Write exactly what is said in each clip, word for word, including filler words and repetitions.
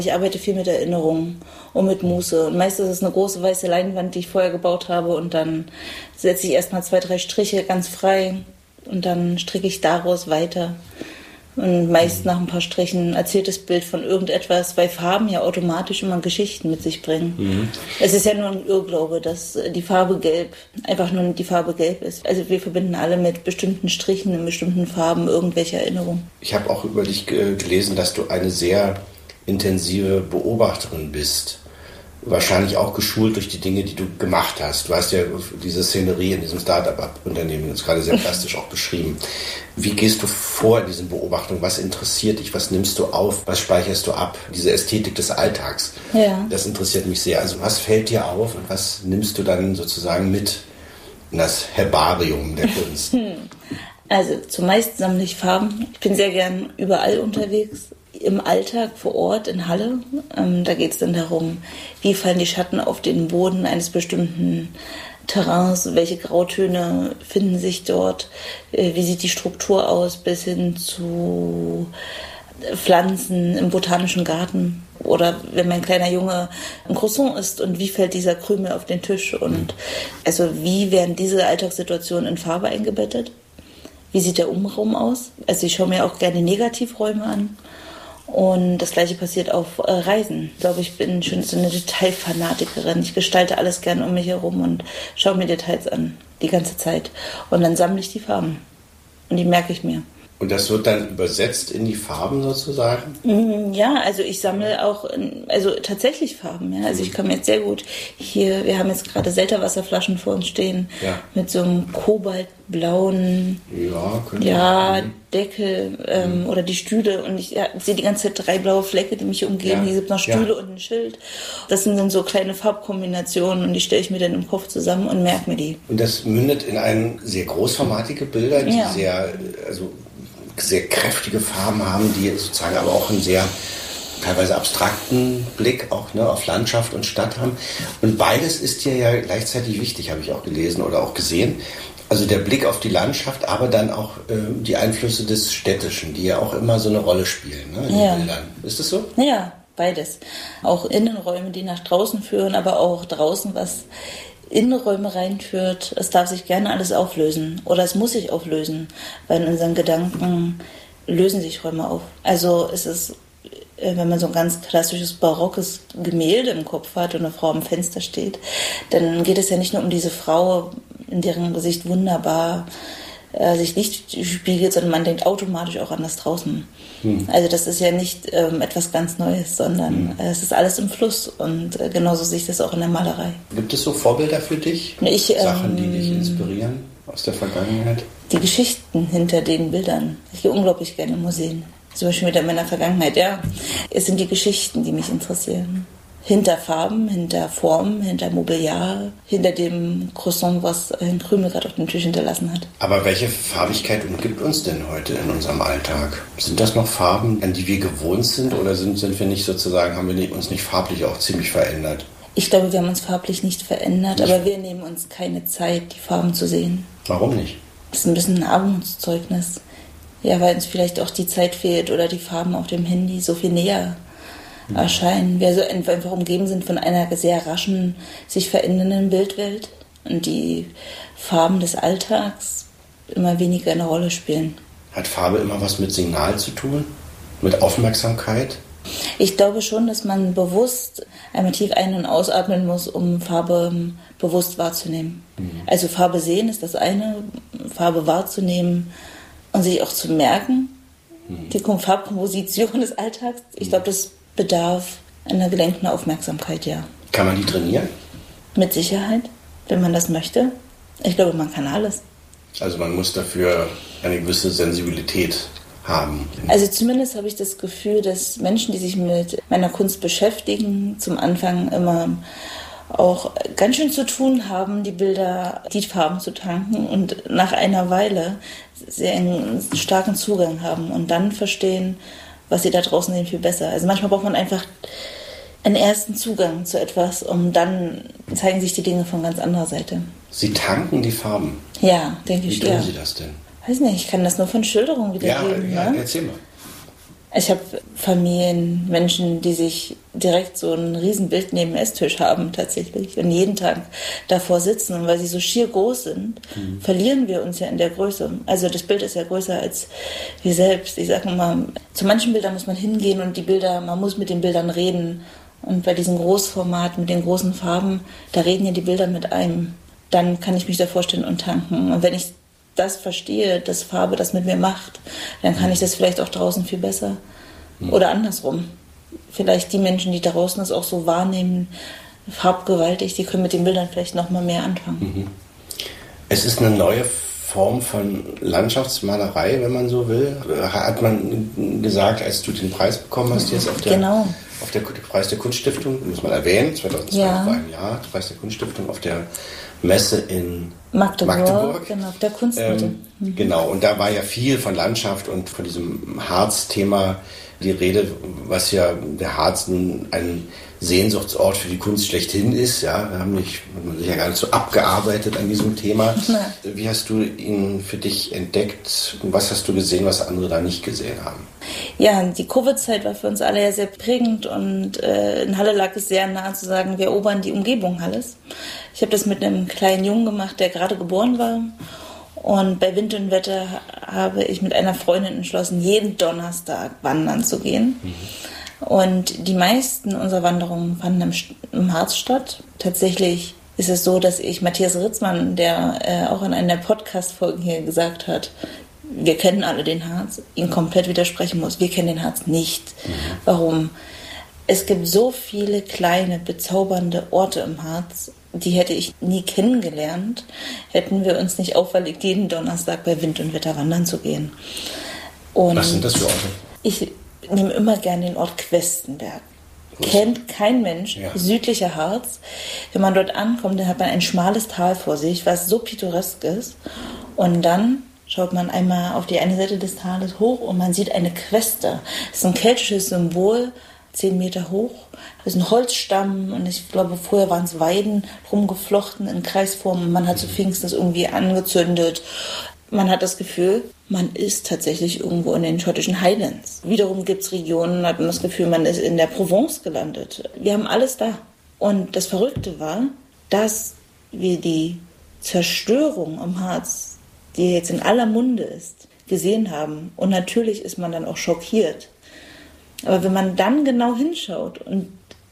Ich arbeite viel mit Erinnerungen und mit Muße. Und meistens ist es eine große weiße Leinwand, die ich vorher gebaut habe. Und dann setze ich erstmal zwei, drei Striche ganz frei. Und dann stricke ich daraus weiter. Und meist nach ein paar Strichen erzählt das Bild von irgendetwas, weil Farben ja automatisch immer Geschichten mit sich bringen. Mhm. Es ist ja nur ein Irrglaube, dass die Farbe Gelb einfach nur die Farbe Gelb ist. Also wir verbinden alle mit bestimmten Strichen, in bestimmten Farben irgendwelche Erinnerungen. Ich habe auch über dich gelesen, dass du eine sehr intensive Beobachterin bist. Wahrscheinlich auch geschult durch die Dinge, die du gemacht hast. Du hast ja diese Szenerie in diesem Start-up-Unternehmen jetzt gerade sehr plastisch auch beschrieben. Wie gehst du vor in diesen Beobachtungen? Was interessiert dich? Was nimmst du auf? Was speicherst du ab? Diese Ästhetik des Alltags, ja. Das interessiert mich sehr. Also was fällt dir auf und was nimmst du dann sozusagen mit in das Herbarium der Kunst? Also zumeist sammle ich Farben. Ich bin sehr gern überall unterwegs. Im Alltag vor Ort in Halle, ähm, da geht es dann darum, wie fallen die Schatten auf den Boden eines bestimmten Terrains, welche Grautöne finden sich dort, äh, wie sieht die Struktur aus, bis hin zu Pflanzen im botanischen Garten oder wenn mein kleiner Junge ein Croissant isst und wie fällt dieser Krümel auf den Tisch und also wie werden diese Alltagssituationen in Farbe eingebettet, wie sieht der Umraum aus, also ich schaue mir auch gerne Negativräume an. Und das Gleiche passiert auf äh, Reisen. Ich glaube, ich bin schon so eine Detailfanatikerin. Ich gestalte alles gern um mich herum und schaue mir Details an, die ganze Zeit. Und dann sammle ich die Farben. Und die merke ich mir. Und das wird dann übersetzt in die Farben sozusagen? Ja, also ich sammle auch, also tatsächlich Farben. Ja. Also ich kann mir jetzt sehr gut hier, wir haben jetzt gerade Selterwasserflaschen vor uns stehen, ja. Mit so einem kobaltblauen ja, ja, Deckel ähm, mhm. oder die Stühle. Und ich ja, sehe die ganze Zeit drei blaue Flecke, die mich umgeben. Ja. Hier sind noch Stühle ja. und ein Schild. Das sind dann so kleine Farbkombinationen und die stelle ich mir dann im Kopf zusammen und merke mir die. Und das mündet in ein sehr großformatige Bilder, die ja. sehr, also sehr kräftige Farben haben, die sozusagen aber auch einen sehr teilweise abstrakten Blick auch ne, auf Landschaft und Stadt haben. Und beides ist dir ja gleichzeitig wichtig, habe ich auch gelesen oder auch gesehen. Also der Blick auf die Landschaft, aber dann auch äh, die Einflüsse des Städtischen, die ja auch immer so eine Rolle spielen ne, in ja. den Bildern. Ist das so? Ja, beides. Auch Innenräume, die nach draußen führen, aber auch draußen was Innenräume reinführt. Es darf sich gerne alles auflösen oder es muss sich auflösen, weil in unseren Gedanken lösen sich Räume auf. Also es ist, wenn man so ein ganz klassisches barockes Gemälde im Kopf hat und eine Frau am Fenster steht, dann geht es ja nicht nur um diese Frau, in deren Gesicht wunderbar äh, sich Licht spiegelt, sondern man denkt automatisch auch an das draußen. Hm. Also das ist ja nicht ähm, etwas ganz Neues, sondern hm. äh, es ist alles im Fluss und äh, genauso sehe ich das auch in der Malerei. Gibt es so Vorbilder für dich? Ich, Sachen, die ähm, dich inspirieren aus der Vergangenheit? Die Geschichten hinter den Bildern. Ich gehe unglaublich gerne in Museen. Zum Beispiel mit meiner Vergangenheit, ja. Es sind die Geschichten, die mich interessieren. Hinter Farben, hinter Formen, hinter Mobiliar, hinter dem Croissant, was ein Krümel gerade auf dem Tisch hinterlassen hat. Aber welche Farbigkeit umgibt uns denn heute in unserem Alltag? Sind das noch Farben, an die wir gewohnt sind, oder sind, sind wir nicht sozusagen, haben wir nicht, uns nicht farblich auch ziemlich verändert? Ich glaube, wir haben uns farblich nicht verändert, nicht. Aber wir nehmen uns keine Zeit, die Farben zu sehen. Warum nicht? Das ist ein bisschen ein Armutszeugnis. Ja, weil uns vielleicht auch die Zeit fehlt oder die Farben auf dem Handy so viel näher erscheinen. Wir so einfach umgeben sind von einer sehr raschen, sich verändernden Bildwelt und die Farben des Alltags immer weniger eine Rolle spielen. Hat Farbe immer was mit Signal zu tun? Mit Aufmerksamkeit? Ich glaube schon, dass man bewusst einmal tief ein- und ausatmen muss, um Farbe bewusst wahrzunehmen. Mhm. Also Farbe sehen ist das eine, Farbe wahrzunehmen und sich auch zu merken, mhm. die Farbkomposition des Alltags. Ich glaube, das bedarf einer gelenkten Aufmerksamkeit, ja. Kann man die trainieren? Mit Sicherheit, wenn man das möchte. Ich glaube, man kann alles. Also man muss dafür eine gewisse Sensibilität haben. Also zumindest habe ich das Gefühl, dass Menschen, die sich mit meiner Kunst beschäftigen, zum Anfang immer auch ganz schön zu tun haben, die Bilder, die Farben zu tanken und nach einer Weile sehr einen starken Zugang haben und dann verstehen, was sie da draußen sehen, viel besser. Also manchmal braucht man einfach einen ersten Zugang zu etwas, um dann zeigen sich die Dinge von ganz anderer Seite. Sie tanken die Farben? Ja, denke ich. Wie tun ja. Sie das denn? Weiß nicht, ich kann das nur von Schilderungen wiedergeben. Ja, ja, ne? erzähl mal. Ich habe Familien, Menschen, die sich direkt so ein Riesenbild neben dem Esstisch haben tatsächlich und jeden Tag davor sitzen. Und weil sie so schier groß sind, mhm. verlieren wir uns ja in der Größe. Also das Bild ist ja größer als wir selbst. Ich sage mal, zu manchen Bildern muss man hingehen und die Bilder, man muss mit den Bildern reden. Und bei diesem Großformat mit den großen Farben, da reden ja die Bilder mit einem. Dann kann ich mich da vorstellen und tanken. Und wenn ich das verstehe, dass Farbe das mit mir macht, dann kann ich das vielleicht auch draußen viel besser. Oder andersrum. Vielleicht die Menschen, die draußen das auch so wahrnehmen, farbgewaltig, die können mit den Bildern vielleicht noch mal mehr anfangen. Es ist eine neue Form von Landschaftsmalerei, wenn man so will. Hat man gesagt, als du den Preis bekommen hast, jetzt auf der, genau. auf der Preis der Kunststiftung, muss man erwähnen, zweitausendzwölf ja. war ein Jahr, Preis der Kunststiftung auf der Messe in Magdeburg, Magdeburg. Genau, auf der Kunstmitte. Ähm, mhm. Genau, und da war ja viel von Landschaft und von diesem Harz-Thema die Rede, was ja der Harz nun ein Sehnsuchtsort für die Kunst schlechthin ist. Ja, wir haben nicht, man sich ja gar nicht so abgearbeitet an diesem Thema. Na. Wie hast du ihn für dich entdeckt und was hast du gesehen, was andere da nicht gesehen haben? Ja, die Covid-Zeit war für uns alle ja sehr prägend und äh, in Halle lag es sehr nahe zu sagen, wir erobern die Umgebung Halles. Ich habe das mit einem kleinen Jungen gemacht, der gerade geboren war. Und bei Wind und Wetter habe ich mit einer Freundin entschlossen, jeden Donnerstag wandern zu gehen. Mhm. Und die meisten unserer Wanderungen fanden im, im Harz statt. Tatsächlich ist es so, dass ich Matthias Ritzmann, der äh, auch in einer Podcast-Folge hier gesagt hat, wir kennen alle den Harz, ihn komplett widersprechen muss. Wir kennen den Harz nicht. Mhm. Warum? Es gibt so viele kleine, bezaubernde Orte im Harz, die hätte ich nie kennengelernt, hätten wir uns nicht auferlegt, jeden Donnerstag bei Wind und Wetter wandern zu gehen. Und was sind das für Orte? Ich nehme immer gerne den Ort Questenberg. Kennt kein Mensch, ja. Südlicher Harz. Wenn man dort ankommt, dann hat man ein schmales Tal vor sich, was so pittoresk ist. Und dann schaut man einmal auf die eine Seite des Tales hoch und man sieht eine Queste. Das ist ein keltisches Symbol, zehn Meter hoch. Das ist ein Holzstamm und ich glaube, vorher waren es Weiden rumgeflochten in Kreisform und man hat zu Pfingsten das irgendwie angezündet. Man hat das Gefühl, man ist tatsächlich irgendwo in den schottischen Highlands. Wiederum gibt es Regionen, hat man das Gefühl, man ist in der Provence gelandet. Wir haben alles da. Und das Verrückte war, dass wir die Zerstörung am Harz, die jetzt in aller Munde ist, gesehen haben. Und natürlich ist man dann auch schockiert. Aber wenn man dann genau hinschaut und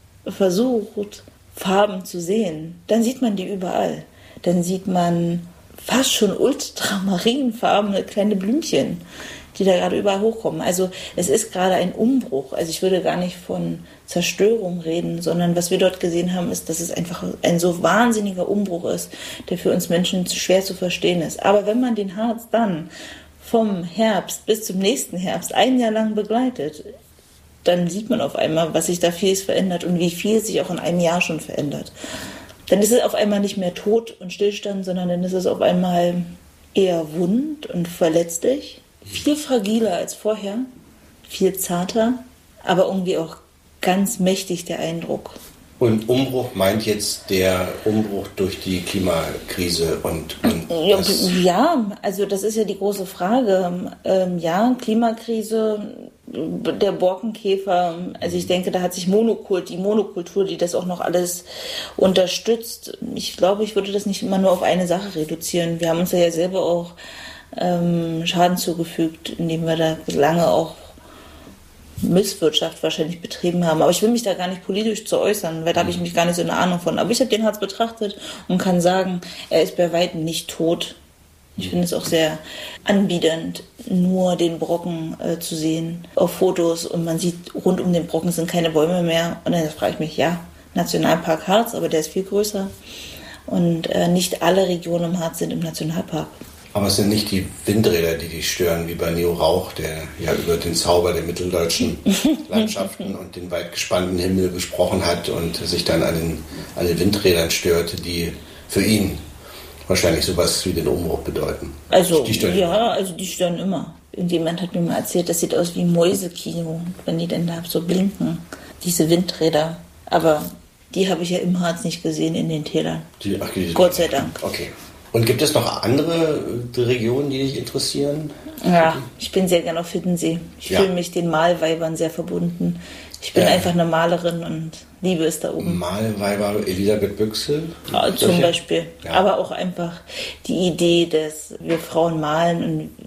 versucht, Farben zu sehen, dann sieht man die überall. Dann sieht man fast schon ultramarinfarbene kleine Blümchen, die da gerade überall hochkommen. Also es ist gerade ein Umbruch. Also ich würde gar nicht von Zerstörung reden, sondern was wir dort gesehen haben, ist, dass es einfach ein so wahnsinniger Umbruch ist, der für uns Menschen schwer zu verstehen ist. Aber wenn man den Harz dann vom Herbst bis zum nächsten Herbst ein Jahr lang begleitet, dann sieht man auf einmal, was sich da vieles verändert und wie viel sich auch in einem Jahr schon verändert. Dann ist es auf einmal nicht mehr Tod und Stillstand, sondern dann ist es auf einmal eher wund und verletzlich, viel fragiler als vorher, viel zarter, aber irgendwie auch ganz mächtig der Eindruck. Und Umbruch meint jetzt der Umbruch durch die Klimakrise und, und ja, ja, also das ist ja die große Frage. Ähm, ja, Klimakrise, der Borkenkäfer, also ich denke, da hat sich Monokult, die Monokultur, die das auch noch alles unterstützt. Ich glaube, ich würde das nicht immer nur auf eine Sache reduzieren. Wir haben uns ja selber auch ähm, Schaden zugefügt, indem wir da lange auch Misswirtschaft wahrscheinlich betrieben haben. Aber ich will mich da gar nicht politisch zu äußern, weil da habe ich mich gar nicht so eine Ahnung von. Aber ich habe den Harz betrachtet und kann sagen, er ist bei weitem nicht tot. Ich finde es auch sehr anbiedernd, nur den Brocken äh, zu sehen auf Fotos und man sieht, rund um den Brocken sind keine Bäume mehr. Und dann frage ich mich, ja, Nationalpark Harz, aber der ist viel größer. Und äh, nicht alle Regionen im Harz sind im Nationalpark. Aber es sind nicht die Windräder, die dich stören, wie bei Neo Rauch, der ja über den Zauber der mitteldeutschen Landschaften und den weit gespannten Himmel gesprochen hat und sich dann an den, an den Windrädern störte, die für ihn wahrscheinlich sowas wie den Umbruch bedeuten. Also, die stören ja, immer. also die stören immer. Irgendjemand hat mir mal erzählt, das sieht aus wie Mäusekino, wenn die denn da so blinken, diese Windräder. Aber die habe ich ja im Harz nicht gesehen in den Tälern. Die, ach, die, Gott sei Dank. Okay. Und gibt es noch andere Regionen, die dich interessieren? Ja, ich bin sehr gerne auf Hiddensee. Ich ja. fühle mich den Malweibern sehr verbunden. Ich bin äh, einfach eine Malerin und liebe es da oben. Malweiber Elisabeth Büchsel? Ja, zum solche? Beispiel. Ja. Aber auch einfach die Idee, dass wir Frauen malen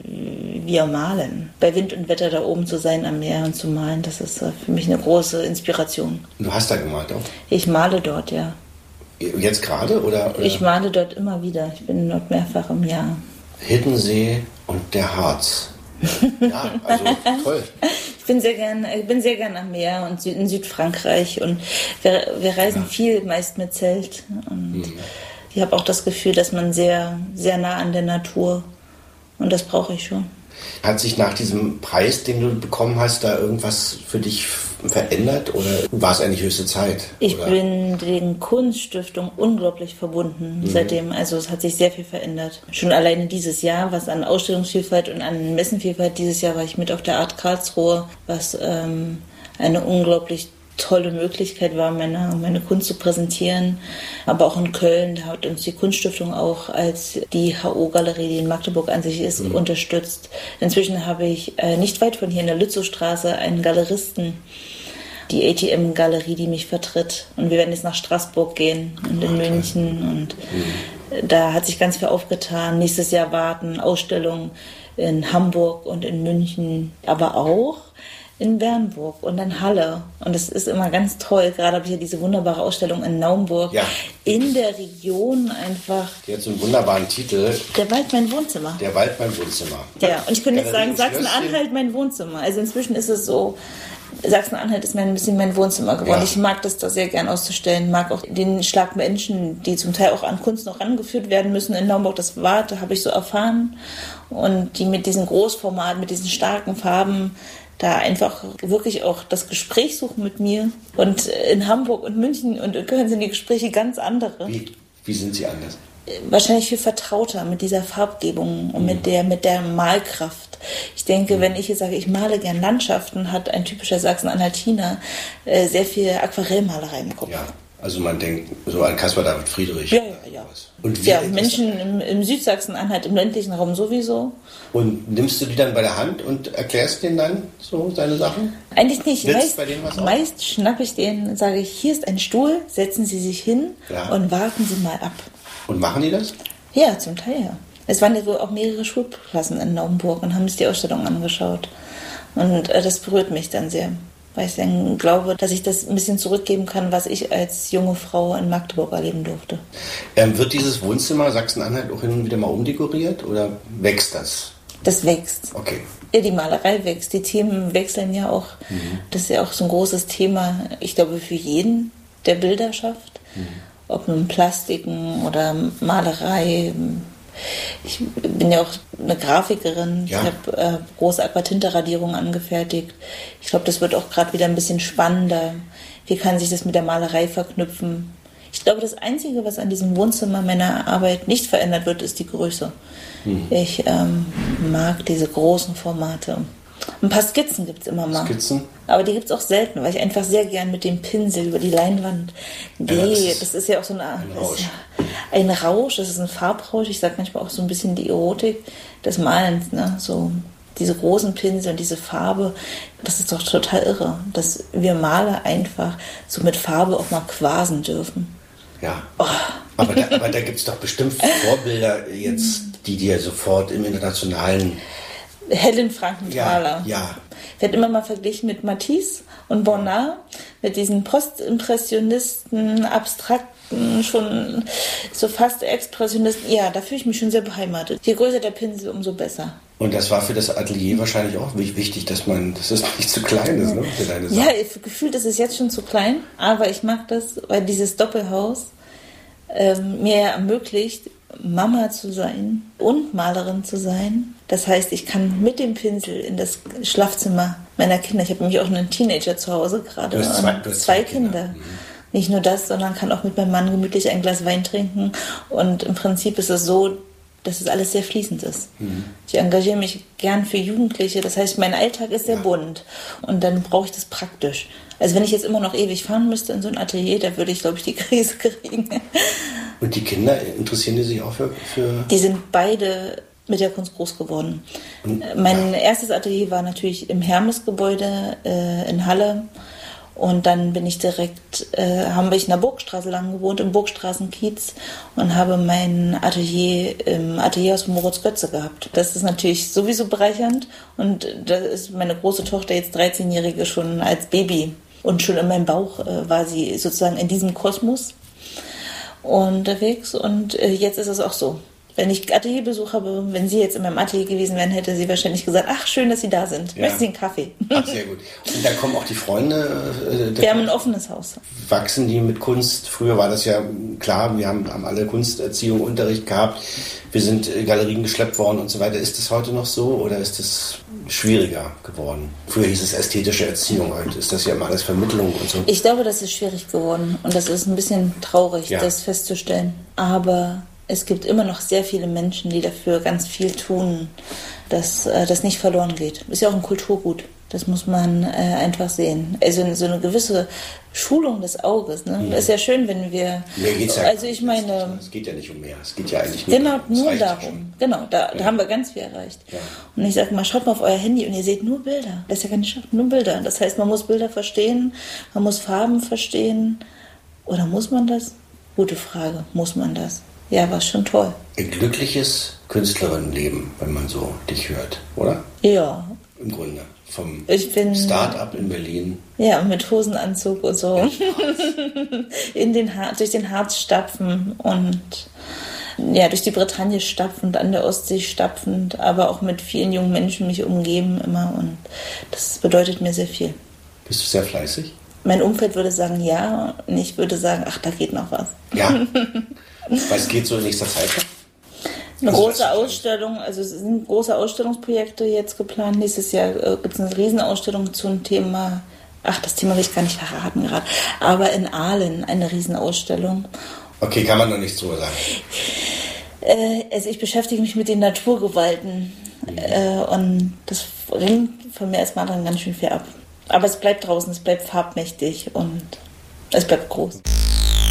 und wir malen. Bei Wind und Wetter da oben zu sein am Meer und zu malen, das ist für mich eine große Inspiration. Du hast da gemalt auch? Ich male dort, ja. Jetzt gerade? Oder, oder? Ich male dort immer wieder. Ich bin dort mehrfach im Jahr. Hiddensee und der Harz. Ja, also toll. Ich bin sehr gern, ich bin sehr gern am Meer und in Südfrankreich und wir, wir reisen ja. viel, meist mit Zelt. Und mhm. ich habe auch das Gefühl, dass man sehr, sehr nah an der Natur und das brauche ich schon. Hat sich nach diesem Preis, den du bekommen hast, da irgendwas für dich verändert oder war es eigentlich höchste Zeit? Ich oder? bin den Kunststiftung unglaublich verbunden mhm. seitdem. Also es hat sich sehr viel verändert. Schon alleine dieses Jahr, was an Ausstellungsvielfalt und an Messenvielfalt, dieses Jahr war ich mit auf der Art Karlsruhe, was ähm, eine unglaublich tolle Möglichkeit war, meine, meine Kunst zu präsentieren. Aber auch in Köln, da hat uns die Kunststiftung auch als die H O-Galerie, die in Magdeburg an sich ist, mhm. unterstützt. Inzwischen habe ich äh, nicht weit von hier in der Lützowstraße einen Galeristen, die A T M-Galerie, die mich vertritt. Und wir werden jetzt nach Straßburg gehen und in München. Und mhm. da hat sich ganz viel aufgetan. Nächstes Jahr warten Ausstellungen in Hamburg und in München, aber auch in Bernburg und in Halle. Und das ist immer ganz toll. Gerade habe ich ja diese wunderbare Ausstellung in Naumburg. Ja. In der Region einfach. Die hat so einen wunderbaren Titel. Der Wald, mein Wohnzimmer. Der Wald, mein Wohnzimmer. Ja, und ich könnte jetzt sagen, Sachsen-Anhalt, mein Wohnzimmer. Also inzwischen ist es so, Sachsen-Anhalt ist ein bisschen mein Wohnzimmer geworden. Ja. Ich mag das da sehr gern auszustellen, mag auch den Schlag Menschen, die zum Teil auch an Kunst noch rangeführt werden müssen in Naumburg. Das war, da habe ich so erfahren. Und die mit diesen Großformaten, mit diesen starken Farben, da einfach wirklich auch das Gespräch suchen mit mir. Und in Hamburg und München und in Köln sind die Gespräche ganz andere. Wie, wie sind sie anders? Wahrscheinlich viel vertrauter mit dieser Farbgebung und mhm. mit der, mit der Malkraft. Ich denke, mhm. wenn ich jetzt sage, ich male gern Landschaften, hat ein typischer Sachsen-Anhaltiner äh, sehr viel Aquarellmalerei im Kopf. Ja. Also man denkt so an Caspar David Friedrich. Ja, ja, ja. Und wie ja, Menschen im, im Südsachsen-Anhalt, im ländlichen Raum sowieso. Und nimmst du die dann bei der Hand und erklärst denen dann so seine Sachen? Eigentlich nicht. Willst meist bei denen was meist schnappe ich denen und sage, hier ist ein Stuhl, setzen Sie sich hin ja. und warten Sie mal ab. Und machen die das? Ja, zum Teil ja. Es waren ja wohl auch mehrere Schulklassen in Naumburg und haben sich die Ausstellung angeschaut. Und äh, das berührt mich dann sehr. Weil ich dann glaube, dass ich das ein bisschen zurückgeben kann, was ich als junge Frau in Magdeburg erleben durfte. Ähm, wird dieses Wohnzimmer Sachsen-Anhalt auch hin und wieder mal umdekoriert oder wächst das? Das wächst. Okay. Ja, die Malerei wächst. Die Themen wechseln ja auch. Mhm. Das ist ja auch so ein großes Thema, ich glaube, für jeden, der Bilder schafft. Mhm. Ob nun Plastiken oder Malerei. Ich bin ja auch eine Grafikerin. Ja. Ich habe äh, große Aquatinte-Radierungen angefertigt. Ich glaube, das wird auch gerade wieder ein bisschen spannender. Wie kann sich das mit der Malerei verknüpfen? Ich glaube, das Einzige, was an diesem Wohnzimmer meiner Arbeit nicht verändert wird, ist die Größe. Hm. Ich ähm, mag diese großen Formate. Ein paar Skizzen gibt es immer mal. Skizzen? Aber die gibt es auch selten, weil ich einfach sehr gern mit dem Pinsel über die Leinwand gehe. Ja, das, das ist ja auch so eine, ein Rausch. Ja ein Rausch, das ist ein Farbrausch. Ich sage manchmal auch so ein bisschen die Erotik des Malens. Ne? So diese großen Pinsel und diese Farbe, das ist doch total irre, dass wir Maler einfach so mit Farbe auch mal quasen dürfen. Ja, oh. aber da, aber da gibt es doch bestimmt Vorbilder jetzt, die dir sofort im internationalen... Helen Frankenthaler. Ja, ja. Wird immer mal verglichen mit Matisse und Bonnard, mit diesen Postimpressionisten, abstrakten, schon so fast Expressionisten. Ja, da fühle ich mich schon sehr beheimatet. Je größer der Pinsel, umso besser. Und das war für das Atelier wahrscheinlich auch wichtig, dass man, dass es nicht zu klein ist, ne? Für deine Sachen. Ja, gefühlt ist es jetzt schon zu klein, aber ich mag das, weil dieses Doppelhaus ähm, mir ermöglicht, Mama zu sein und Malerin zu sein. Das heißt, ich kann mit dem Pinsel in das Schlafzimmer meiner Kinder, ich habe nämlich auch einen Teenager zu Hause gerade, du hast zwei, du hast zwei, zwei Kinder. Kinder. Mhm. Nicht nur das, sondern kann auch mit meinem Mann gemütlich ein Glas Wein trinken. Und im Prinzip ist es so, dass es alles sehr fließend ist. Mhm. Ich engagiere mich gern für Jugendliche, das heißt, mein Alltag ist sehr ja. bunt und dann brauche ich das praktisch. Also wenn ich jetzt immer noch ewig fahren müsste in so ein Atelier, da würde ich, glaube ich, die Krise kriegen. Und die Kinder, interessieren die sich auch für... für die sind beide mit der Kunst groß geworden. Und, mein ja. erstes Atelier war natürlich im Hermes-Gebäude äh, in Halle. Und dann bin ich direkt, äh, haben wir in der Burgstraße lang gewohnt, im Burgstraßenkiez, und habe mein Atelier im Atelierhaus von Moritz Götze gehabt. Das ist natürlich sowieso bereichernd, und da ist meine große Tochter, jetzt dreizehnjährige, schon als Baby, und schon in meinem Bauch äh, war sie sozusagen in diesem Kosmos unterwegs, und äh, jetzt ist es auch so. Wenn ich Atelierbesuch habe, wenn sie jetzt in meinem Atelier gewesen wären, hätte sie wahrscheinlich gesagt, ach, schön, dass Sie da sind. Ja. Möchten Sie einen Kaffee? Ach, sehr gut. Und da kommen auch die Freunde? Äh, wir haben ein offenes Haus. Wachsen die mit Kunst? Früher war das ja klar, wir haben, haben alle Kunsterziehung, Unterricht gehabt. Wir sind äh, Galerien geschleppt worden und so weiter. Ist das heute noch so oder ist das schwieriger geworden? Früher hieß es ästhetische Erziehung, heute ist das ja immer alles Vermittlung und so. Ich glaube, das ist schwierig geworden, und das ist ein bisschen traurig, ja. das festzustellen. Aber es gibt immer noch sehr viele Menschen, die dafür ganz viel tun, dass äh, das nicht verloren geht. Ist ja auch ein Kulturgut. Das muss man äh, einfach sehen. Also so eine gewisse Schulung des Auges. Ne? Mhm. Ist ja schön, wenn wir... Mehr geht's ja also ich meine... Es geht ja nicht um mehr. Es geht ja eigentlich nur Genau, nur darum. Genau, da, ja. da haben wir ganz viel erreicht. Ja. Und ich sage mal, schaut mal auf euer Handy und ihr seht nur Bilder. Das ist ja keine Schrift, nur Bilder. Das heißt, man muss Bilder verstehen, man muss Farben verstehen. Oder muss man das? Gute Frage. Muss man das? Ja, war schon toll. Ein glückliches Künstlerinnenleben, wenn man so dich hört, oder? Ja. Im Grunde. Vom ich bin, Start-up in Berlin. Ja, mit Hosenanzug und so. in den Har- durch den Harz stapfen und ja, durch die Bretagne stapfend, an der Ostsee stapfend, aber auch mit vielen jungen Menschen mich umgeben immer, und das bedeutet mir sehr viel. Bist du sehr fleißig? Mein Umfeld würde sagen ja, und ich würde sagen, ach, da geht noch was. Ja. Was geht so in nächster Zeit? Eine also große Ausstellung, also es sind große Ausstellungsprojekte jetzt geplant. Nächstes Jahr äh, gibt es eine Riesenausstellung zum Thema, ach, das Thema will ich gar nicht verraten gerade, aber in Aalen eine Riesenausstellung. Okay, kann man noch nichts drüber sagen. Äh, also ich beschäftige mich mit den Naturgewalten, mhm. äh, und das ringt von mir erstmal dann ganz schön viel ab. Aber es bleibt draußen, es bleibt farbmächtig und es bleibt groß.